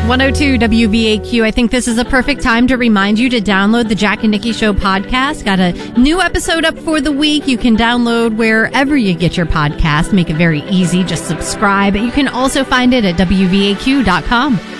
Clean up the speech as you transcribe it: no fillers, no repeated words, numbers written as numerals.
102 WVAQ. I think this is a perfect time to remind you to download the Jack and Nikki Show podcast. Got a new episode up for the week. You can download wherever you get your podcast. Make it very easy. Just subscribe. You can also find it at WVAQ.com.